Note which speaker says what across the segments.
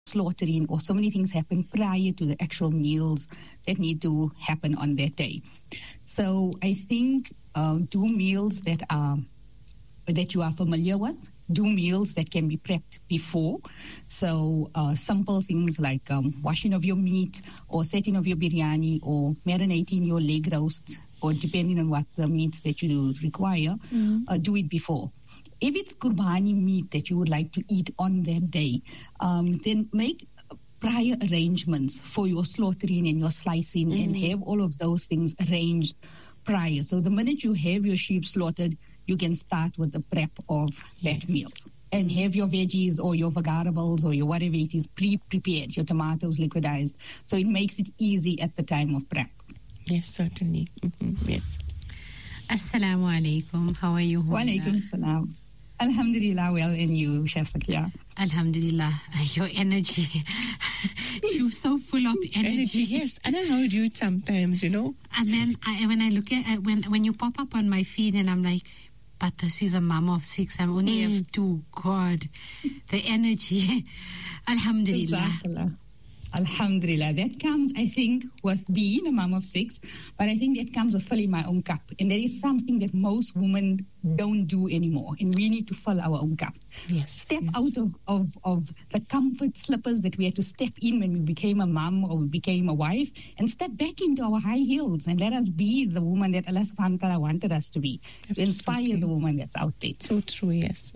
Speaker 1: slaughtering, or so many things happen prior to the actual meals that need to happen on that day. So I think do meals that you are familiar with. Do meals that can be prepped before. So simple things like washing of your meat, or setting of your biryani, or marinating your leg roast, or depending on what the meats that you require, do it before. If it's Qurbani meat that you would like to eat on that day, then make prior arrangements for your slaughtering and your slicing, and have all of those things arranged prior. So the minute you have your sheep slaughtered, you can start with the prep of that meal. And have your veggies or your vegetables or your whatever it is pre-prepared, your tomatoes liquidized. So it makes it easy at the time of prep.
Speaker 2: Yes, certainly. Yes.
Speaker 3: Assalamu alaikum. How are you?
Speaker 1: Wa alaikum salam. Alhamdulillah, well, and you, Chef Sakia?
Speaker 3: Alhamdulillah, your energy. You're so full of energy.
Speaker 2: Yes, and I heard you sometimes,
Speaker 3: And then when I look at when you pop up on my feed, and I'm like, but this is a mom of 6. I only have 2. God, the energy. Alhamdulillah.
Speaker 1: Alhamdulillah. That comes, I think, with being a mom of 6, but I think that comes with filling my own cup. And that is something that most women don't do anymore. And we need to fill our own cup.
Speaker 2: Yes.
Speaker 1: Step out of the comfort slippers that we had to step in when we became a mom or we became a wife, and step back into our high heels and let us be the woman that Allah subhanahu wa ta'ala wanted us to be. Absolutely. To inspire the woman that's out there.
Speaker 2: So true, yes.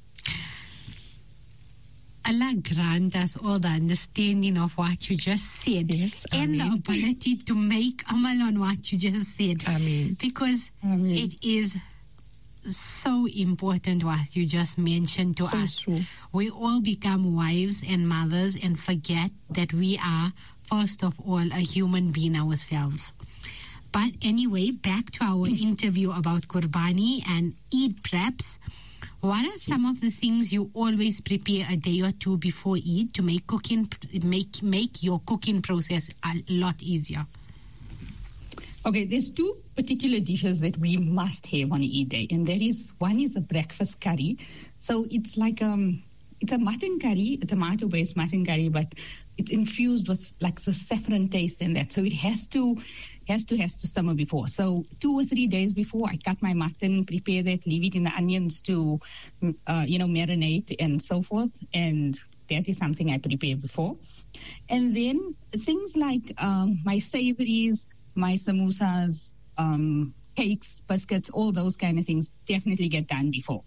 Speaker 3: Allah grant us all the understanding of what you just said, and the ability to make amal on what you just said.
Speaker 2: Ameen.
Speaker 3: Because it is so important what you just mentioned to us.
Speaker 2: True.
Speaker 3: We all become wives and mothers and forget that we are, first of all, a human being ourselves. But anyway, back to our interview about Qurbani and Eid preps. What are some of the things you always prepare a day or two before Eid to make your cooking process a lot easier?
Speaker 1: Okay, there's 2 particular dishes that we must have on Eid day, and that is, one is a breakfast curry. So it's like it's a mutton curry, a tomato-based mutton curry, but it's infused with like the saffron taste and that. So it has to simmer before. So 2 or 3 days before, I cut my mutton, prepare that, leave it in the onions to, marinate and so forth. And that is something I prepare before. And then things like my savories, my samosas, cakes, biscuits, all those kind of things definitely get done before.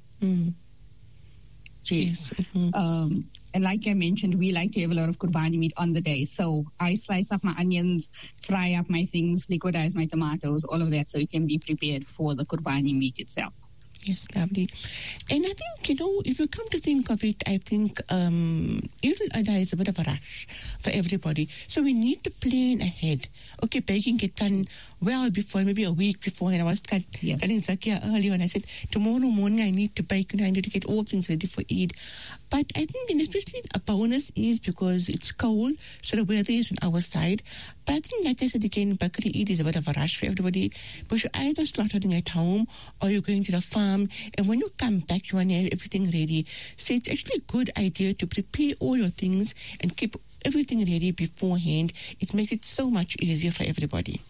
Speaker 2: Yes.
Speaker 1: And like I mentioned, we like to have a lot of Qurbani meat on the day. So I slice up my onions, fry up my things, liquidize my tomatoes, all of that, so it can be prepared for the Qurbani meat itself.
Speaker 2: Yes, lovely. And I think, if you come to think of it, I think Eid al-Adha is a bit of a rush for everybody. So we need to plan ahead. Okay, baking it done well before, maybe a week before. And I was telling Zakia earlier, and I said, tomorrow morning I need to bake, I need to get all things ready for Eid. But I think, and especially a bonus is because it's cold, so the weather is on our side. But I think, like I said again, Bakri Eid is a bit of a rush for everybody, because you're either slaughtering at home or you're going to the farm, and when you come back, you want to have everything ready. So it's actually a good idea to prepare all your things and keep everything ready beforehand. It makes it so much easier for everybody.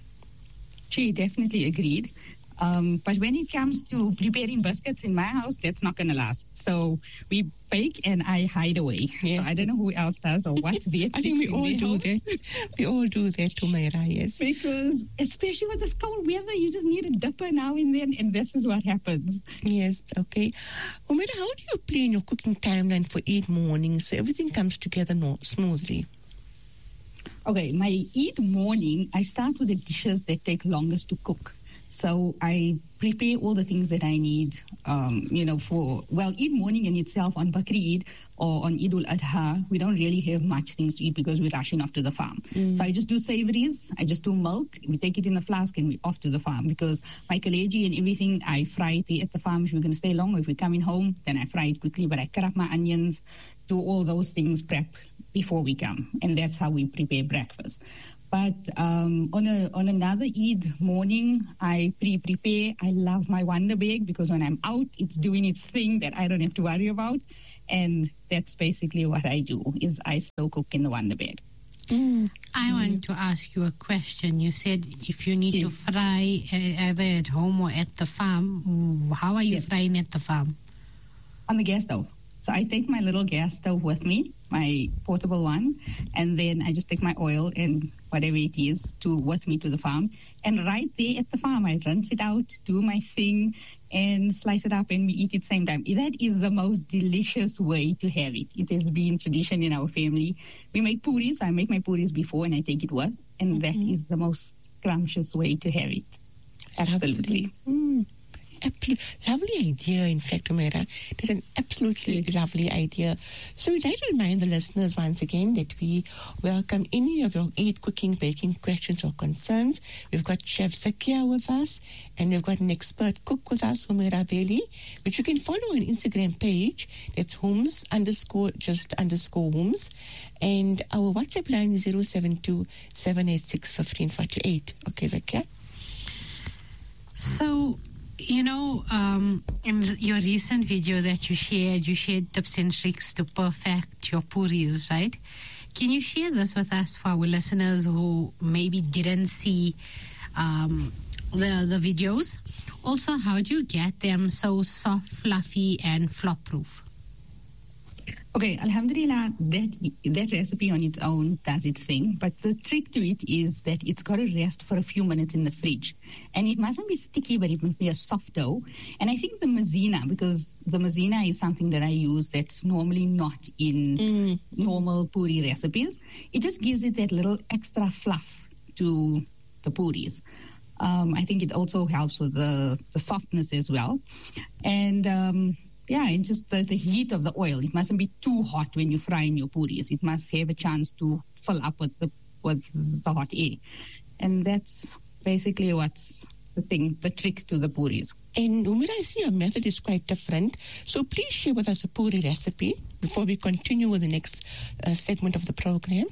Speaker 1: She definitely agreed. But when it comes to preparing biscuits in my house, that's not going to last. So we bake and I hide away.
Speaker 2: Yes.
Speaker 1: So I don't know who else does or what's their
Speaker 2: I think we all do that. We all do that, Humaira, yes.
Speaker 1: Because especially with this cold weather, you just need a dipper now and then, and this is what happens.
Speaker 2: Yes, okay. Humaira, how do you plan your cooking timeline for Eid morning so everything comes together smoothly?
Speaker 1: Okay, my Eid morning, I start with the dishes that take longest to cook. So I prepare all the things that I need, Eid morning in itself on Bakri Eid or on Eid al-Adha, we don't really have much things to eat because we're rushing off to the farm. So I just do savories, I just do milk, we take it in the flask and we're off to the farm because my kaleji and everything, I fry it at the farm if we're going to stay long. If we're coming home, then I fry it quickly, but I cut up my onions, do all those things, prep before we come. And that's how we prepare breakfast. But on another Eid morning, I pre-prepare. I love my Wonder Bag because when I'm out, it's doing its thing that I don't have to worry about. And that's basically what I do, is I slow cook in the Wonder Bag.
Speaker 3: I want to ask you a question. You said if you need to fry either at home or at the farm, how are you frying at the farm?
Speaker 1: On the gas stove. So I take my little gas stove with me, my portable one, and then I just take my oil and whatever it is with me to the farm. And right there at the farm, I rinse it out, do my thing, and slice it up, and we eat it same time. That is the most delicious way to have it. It has been tradition in our family. We make puris. I make my puris before and I take it with, and that is the most scrumptious way to have it. Absolutely.
Speaker 2: Lovely idea, in fact, Umaira. It is an absolutely lovely idea. So we'd like to remind the listeners once again that we welcome any of your cooking, baking questions or concerns. We've got Chef Zakia with us, and we've got an expert cook with us, Umaira Bailey, which you can follow on Instagram page. That's Hums_just_Hums. And our WhatsApp line is 072-786-1548. Okay, Zakia?
Speaker 3: So, in your recent video that you shared tips and tricks to perfect your puris, right? Can you share this with us for our listeners who maybe didn't see the videos? Also, how do you get them so soft, fluffy, and flop-proof?
Speaker 1: Okay, alhamdulillah, that recipe on its own does its thing, but the trick to it is that it's got to rest for a few minutes in the fridge. And it mustn't be sticky, but it must be a soft dough. And I think the maizena, because the maizena is something that I use that's normally not in normal puri recipes, it just gives it that little extra fluff to the puris. I think it also helps with the softness as well. And and just the heat of the oil. It mustn't be too hot when you fry in your puris. It must have a chance to fill up with the hot air. And that's basically what's the trick to the puris.
Speaker 2: And Umaira, I see your method is quite different. So please share with us a puri recipe before we continue with the next segment of the program.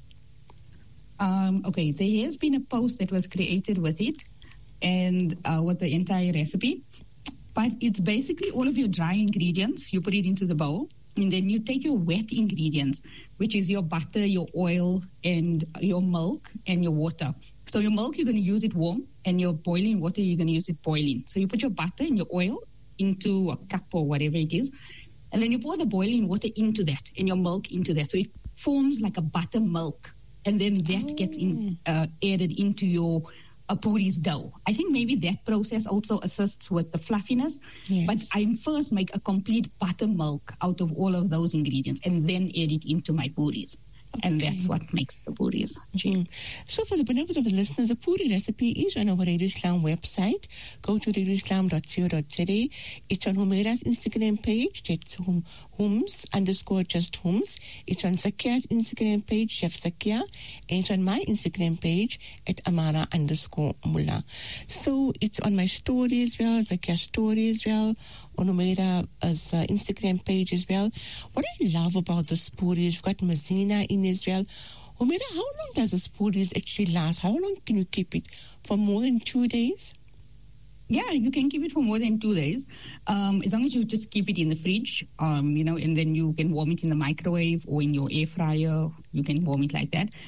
Speaker 1: Okay, there has been a post that was created with it and with the entire recipe. But it's basically all of your dry ingredients. You put it into the bowl, and then you take your wet ingredients, which is your butter, your oil, and your milk, and your water. So your milk, you're going to use it warm, and your boiling water, you're going to use it boiling. So you put your butter and your oil into a cup or whatever it is, and then you pour the boiling water into that, and your milk into that. So it forms like a buttermilk, and then that gets added into your a puri's dough. I think maybe that process also assists with the fluffiness. Yes. But I first make a complete buttermilk out of all of those ingredients and then add it into my puris. And that's what makes the puris.
Speaker 2: So for the benefit of the listeners, the puri recipe is on our Radio Islam website. Go to radioislam.co.za. It's on Umaira's Instagram page. It's Hums_just_Hums. It's on Zakia's Instagram page, Chef Zakia. And it's on my Instagram page at Amara_Mullah. So it's on my story as well, Zakia's story as well, on Umaira's Instagram page as well. What I love about this puri is you've got maizena in as well. Umaira, how long does this puris actually last? How long can you keep it? For more than 2 days?
Speaker 1: Yeah, you can keep it for more than 2 days. As long as you just keep it in the fridge, and then you can warm it in the microwave or in your air fryer. You can warm it like that.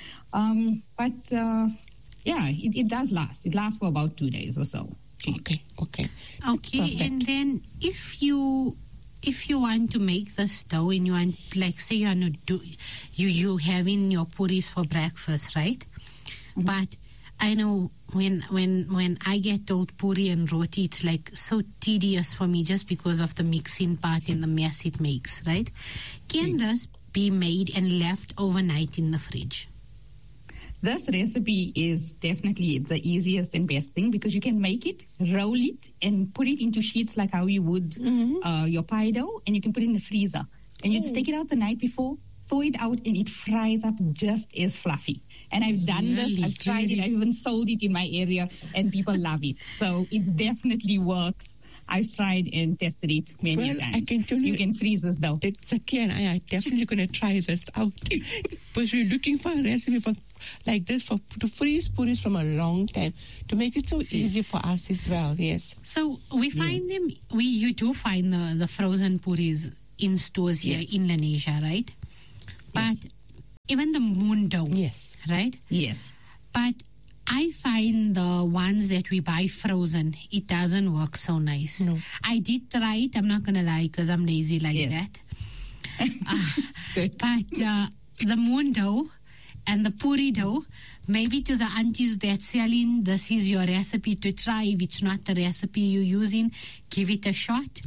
Speaker 1: It does last. It lasts for about 2 days or so.
Speaker 2: Okay.
Speaker 3: And then if you want to make this dough and you want, like, say you want to do, you having your puris for breakfast, right? Mm-hmm. But I know when I get told puri and roti, it's like so tedious for me just because of the mixing part and the mess it makes, right? Can this be made and left overnight in the fridge?
Speaker 1: This recipe is definitely the easiest and best thing because you can make it, roll it, and put it into sheets like how you would your pie dough, and you can put it in the freezer. And you just take it out the night before, thaw it out, and it fries up just as fluffy. And I've done this, I've tried it, I've even sold it in my area, and people love it. So it definitely works. I've tried and tested it many times.
Speaker 2: I can tell you
Speaker 1: can freeze this dough.
Speaker 2: Zakia and I are definitely going to try this out because we're looking for a recipe like this to freeze puris from a long time to make it so easy for us as well. Yes.
Speaker 3: So we find them. You do find the frozen puris in stores here
Speaker 1: Yes.
Speaker 3: in Lenasia, right? But even the moon dough,
Speaker 2: Yes.
Speaker 3: right?
Speaker 1: Yes.
Speaker 3: But I find the ones that we buy frozen, it doesn't work so nice.
Speaker 2: No.
Speaker 3: I did try it, I'm not going to lie, because I'm lazy like
Speaker 1: Yes.
Speaker 3: that.
Speaker 1: Good.
Speaker 3: But the moon dough and the puri dough, maybe to the aunties that selling, this is your recipe to try. If it's not the recipe you're using, give it a shot.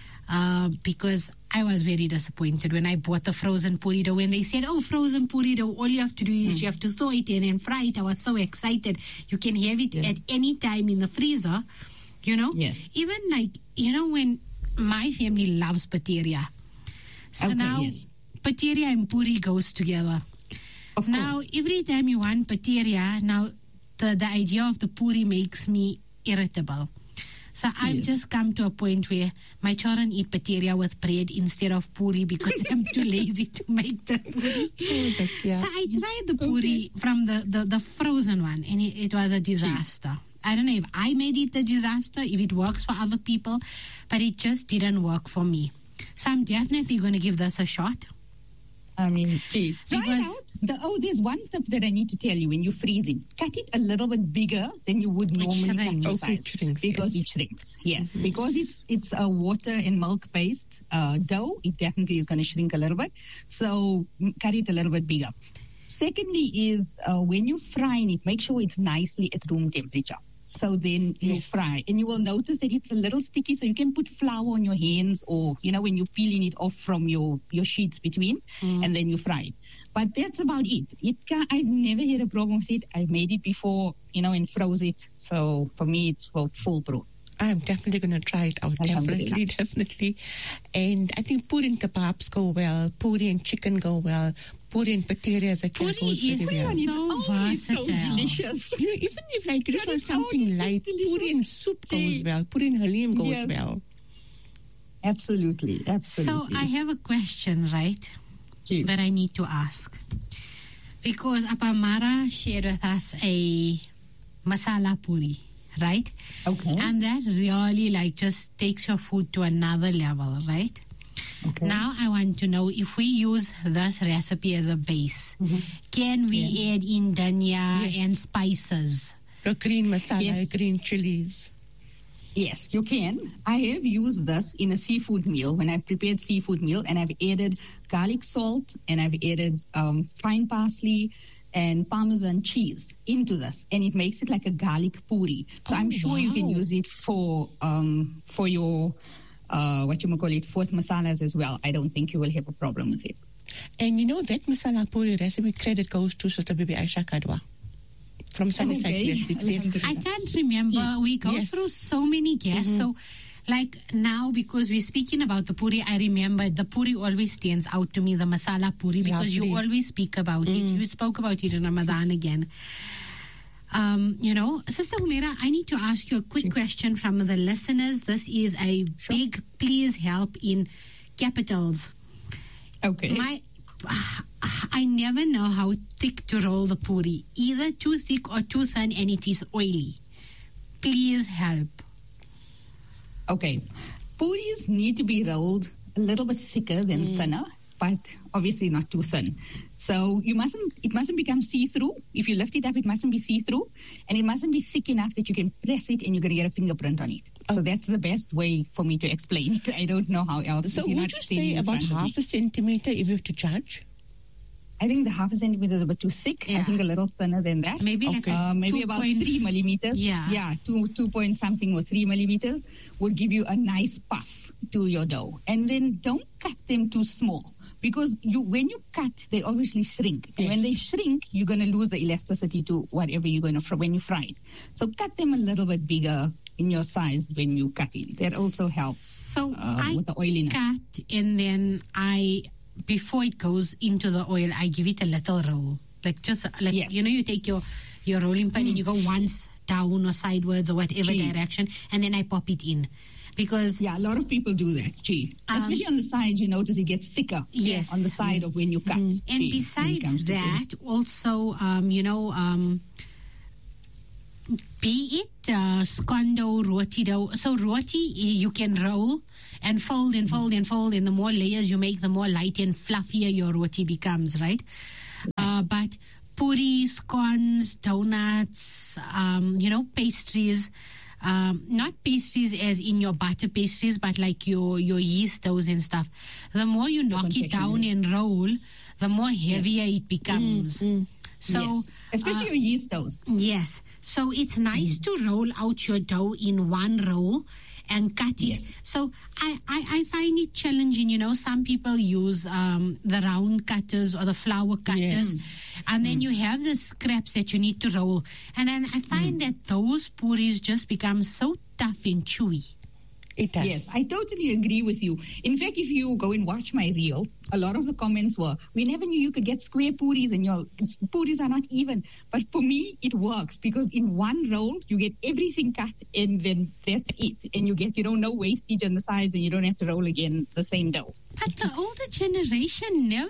Speaker 3: Because I was very disappointed when I bought the frozen puri dough. When they said, oh, frozen puri dough, all you have to do is you have to thaw it in and fry it. I was so excited. You can have it
Speaker 1: Yes.
Speaker 3: at any time in the freezer, you know.
Speaker 1: Yes.
Speaker 3: Even like, you know, when my family loves pateria. So
Speaker 1: Okay,
Speaker 3: now
Speaker 1: yes.
Speaker 3: pateria and puri goes together.
Speaker 1: Of
Speaker 3: Now,
Speaker 1: course.
Speaker 3: every time you want pateria, now the idea of the puri makes me irritable. So I've
Speaker 1: Yes.
Speaker 3: just come to a point where my children eat pateria with bread instead of puri because I'm too lazy to make the puri.
Speaker 2: Yeah.
Speaker 3: So I tried the puri from the frozen one, and it was a disaster. I don't know if I made it a disaster, if it works for other people, but it just didn't work for me. So I'm definitely going to give this a shot.
Speaker 1: I mean, gee, try
Speaker 3: Because-
Speaker 1: it out. There's one tip that I need to tell you when you're freezing. Cut it a little bit bigger than you would normally cut
Speaker 3: shrinks.
Speaker 1: your
Speaker 2: Oh,
Speaker 1: size.
Speaker 2: it shrinks,
Speaker 1: Because
Speaker 2: yes.
Speaker 1: it shrinks. Yes, because it's a water and milk based dough. It definitely is going to shrink a little bit. So cut it a little bit bigger. Secondly is when you're frying it, make sure it's nicely at room temperature. So then you
Speaker 2: Yes.
Speaker 1: fry, and you will notice that it's a little sticky. So you can put flour on your hands, or when you're peeling it off from your sheets between, and then you fry it. But that's about it. I've never had a problem with it. I've made it before, and froze it. So for me, it's foolproof.
Speaker 2: I'm definitely going to try it out.
Speaker 1: Alhamdulillah.
Speaker 2: Definitely. And I think puri and kebabs go well. Puri and chicken go well. Puri and pateria as a
Speaker 3: Puri
Speaker 2: goes very
Speaker 3: is
Speaker 2: well.
Speaker 3: so versatile.
Speaker 1: delicious.
Speaker 2: Even if you just
Speaker 1: That
Speaker 2: want
Speaker 1: is
Speaker 2: something
Speaker 1: so
Speaker 2: light,
Speaker 1: delicious.
Speaker 2: puri and soup goes well. Puri and halim goes
Speaker 1: Yes.
Speaker 2: well.
Speaker 1: Absolutely.
Speaker 3: So I have a question, right,
Speaker 1: Gee.
Speaker 3: that I need to ask. Because Apamara shared with us a masala puri, right?
Speaker 1: Okay.
Speaker 3: And that really just takes your food to another level, right?
Speaker 1: Okay.
Speaker 3: Now I want to know, if we use this recipe as a base, can we add in dhania
Speaker 2: Yes.
Speaker 3: and spices?
Speaker 2: The green masala,
Speaker 1: Yes.
Speaker 2: green chilies.
Speaker 1: Yes, you can. I have used this in a seafood meal when I've prepared seafood meal, and I've added garlic salt, and I've added fine parsley and Parmesan cheese into this, and it makes it like a garlic puri. So I'm sure you can
Speaker 2: wow.
Speaker 1: use it for your fourth masalas as well. I don't think you will have a problem with it.
Speaker 2: And that masala puri recipe credit goes to Sister Bibi Aisha Kadwa from Sunnyside
Speaker 1: Okay.
Speaker 2: Classic. Yes.
Speaker 3: I can't remember. We go
Speaker 2: Yes.
Speaker 3: through so many guests. So, like now, because we're speaking about the puri, I remember the puri always stands out to me, the masala puri, because you
Speaker 2: Lovely.
Speaker 3: always speak about it. You spoke about it in Ramadan again. Sister Humaira, I need to ask you a quick question from the listeners. This is a big please help in capitals.
Speaker 1: Okay.
Speaker 3: I never know how thick to roll the puri. Either too thick or too thin, and it is oily. Please help.
Speaker 1: Okay. Puris need to be rolled a little bit thicker than thinner, but obviously not too thin. So it mustn't become see-through. If you lift it up, it mustn't be see-through, and it mustn't be thick enough that you can press it and you're going to get a fingerprint on it. So that's the best way for me to explain it. I don't know how else.
Speaker 2: So
Speaker 1: if you're
Speaker 2: would
Speaker 1: not
Speaker 2: you
Speaker 1: standing
Speaker 2: say
Speaker 1: in
Speaker 2: about
Speaker 1: front of me.
Speaker 2: half a centimeter if you have to judge?
Speaker 1: I think the half a centimeter is a bit too thick.
Speaker 3: Yeah.
Speaker 1: I think a little thinner than that.
Speaker 3: Maybe like a
Speaker 1: maybe about 3 millimeters.
Speaker 3: Yeah.
Speaker 1: 2 point something or 3 millimeters would give you a nice puff to your dough. And then don't cut them too small, because when you cut, they obviously shrink. And when
Speaker 2: Yes.
Speaker 1: they shrink, you're going to lose the elasticity to whatever you're going to when you fry it. So cut them a little bit bigger in your size when you cut it. That also helps
Speaker 3: So I
Speaker 1: with the oiliness.
Speaker 3: cut, and then before it goes into the oil, I give it a little roll.
Speaker 1: Yes.
Speaker 3: You take your rolling pin and you go once down or sideways or whatever
Speaker 1: Gee.
Speaker 3: direction, and then I pop it in. Because
Speaker 1: Yeah, a lot of people do that. Especially on the sides, you notice it gets thicker.
Speaker 3: Yes.
Speaker 1: On the side of when you cut.
Speaker 3: and
Speaker 1: When it
Speaker 3: besides
Speaker 1: comes to
Speaker 3: that, also, Be it scone dough, roti dough. So roti, you can roll and fold and fold and fold. And the more layers you make, the more light and fluffier your roti becomes, right? But puris, scones, donuts, pastries, not pastries as in your butter pastries, but like your yeast doughs and stuff. The more you knock it down and roll, the more heavier it becomes. So,
Speaker 1: yes. Especially your yeast doughs.
Speaker 3: Yes. So it's nice to roll out your dough in one roll and cut it.
Speaker 1: Yes.
Speaker 3: So I find it challenging. Some people use the round cutters or the flour cutters.
Speaker 2: Yes.
Speaker 3: And then you have the scraps that you need to roll. And then I find that those puris just become so tough and chewy.
Speaker 2: It does.
Speaker 1: Yes, I totally agree with you. In fact, if you go and watch my reel, a lot of the comments were, we never knew you could get square puris and your puris are not even. But for me, it works because in one roll, you get everything cut and then that's it. And you don't no wastage on the sides and you don't have to roll again the same dough.
Speaker 3: But the older generation never,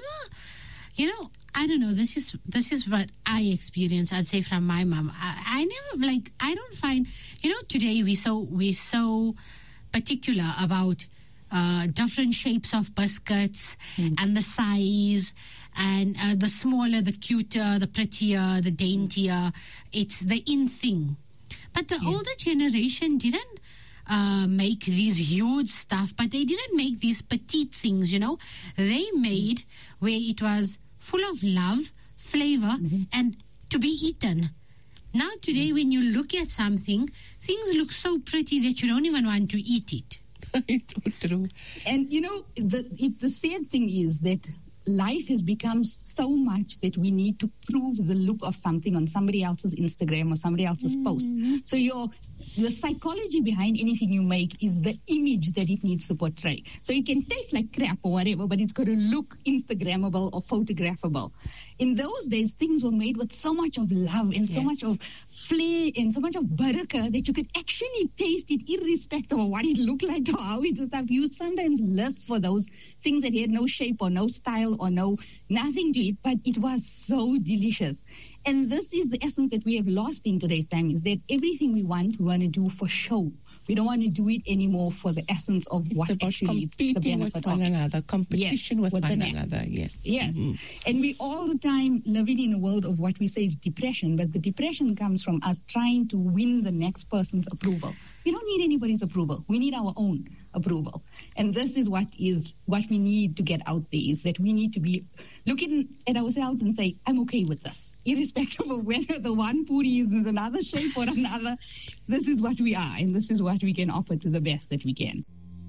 Speaker 3: I don't know. This is what I experience. I'd say from my mom. I never I don't find. Today we so particular about different shapes of biscuits and the size, and the smaller, the cuter, the prettier, the daintier. It's the in thing. But the older generation didn't make these huge stuff, but they didn't make these petite things. They made where it was full of love, flavor, and to be eaten. Now today, when you look at something, things look so pretty that you don't even want to eat it.
Speaker 2: It's so true.
Speaker 1: And the sad thing is that life has become so much that we need to prove the look of something on somebody else's Instagram or somebody else's post. So the psychology behind anything you make is the image that it needs to portray. So it can taste like crap or whatever, but it's got to look Instagrammable or photographable. In those days, things were made with so much of love and so much of flair and so much of barakah that you could actually taste it irrespective of what it looked like or how it was stuff. You would sometimes lust for those things that had no shape or no style or nothing to it, but it was so delicious. And this is the essence that we have lost in today's time, is that everything we want to do for show. We don't want to do it anymore for the essence of what actually it's the benefit
Speaker 2: with one
Speaker 1: of
Speaker 2: another, competition with one another. Yes.
Speaker 1: And we all the time living in a world of what we say is depression, but the depression comes from us trying to win the next person's approval. We don't need anybody's approval. We need our own approval. And this is what we need to get out there, is that we need to be looking at ourselves and say, I'm okay with this, irrespective of whether the one puri is in another shape or another. This is what we are, and this is what we can offer to the best that we can.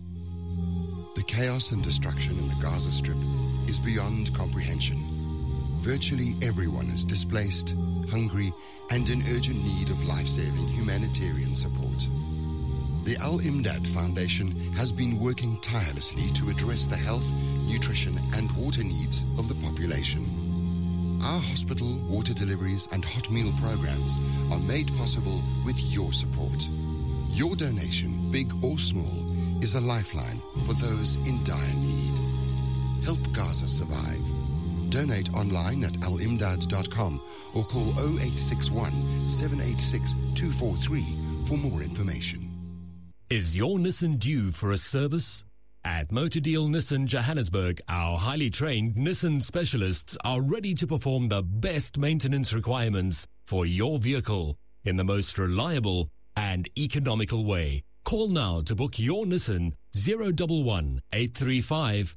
Speaker 4: The chaos and destruction in the Gaza Strip is beyond comprehension. Virtually everyone is displaced, hungry, and in urgent need of life-saving humanitarian support. The Al-Imdad Foundation has been working tirelessly to address the health, nutrition, and water needs of the population. Our hospital, water deliveries, and hot meal programs are made possible with your support. Your donation, big or small, is a lifeline for those in dire need. Help Gaza survive. Donate online at alimdad.com or call 0861 786 243 for more information.
Speaker 5: Is your Nissan due for a service? At Motor Deal Nissan Johannesburg, our highly trained Nissan specialists are ready to perform the best maintenance requirements for your vehicle in the most reliable and economical way. Call now to book your Nissan 011 835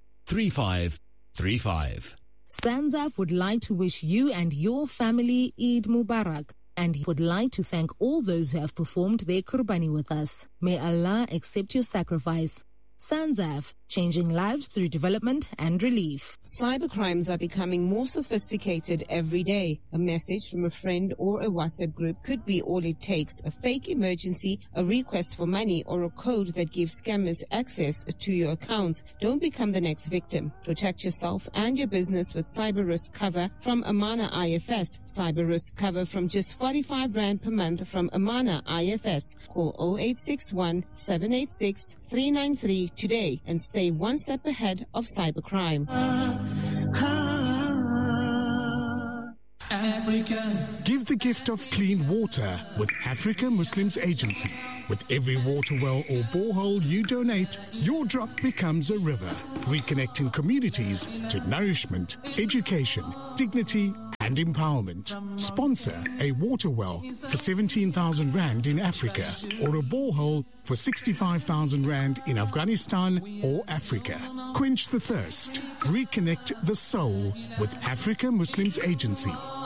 Speaker 5: 3535.
Speaker 6: Sanzaf would like to wish you and your family Eid Mubarak, and he would like to thank all those who have performed their Qurbani with us. May Allah accept your sacrifice. Sanzaf, changing lives through development and relief.
Speaker 7: Cybercrimes are becoming more sophisticated every day. A message from a friend or a WhatsApp group could be all it takes. A fake emergency, a request for money, or a code that gives scammers access to your accounts. Don't become the next victim. Protect yourself and your business with cyber risk cover from Amana IFS. Cyber risk cover from just 45 Rand per month from Amana IFS. Call 0861 786 393 today and stay one step ahead of cybercrime.
Speaker 8: Africa.
Speaker 9: Give the gift of clean water with Africa Muslims Agency. With every water well or borehole you donate, your drop becomes a river, reconnecting communities to nourishment, education, dignity and empowerment. Sponsor a water well for 17,000 Rand in Africa or a borehole for 65,000 Rand in Afghanistan or Africa. Quench the thirst. Reconnect the soul with Africa Muslims Agency.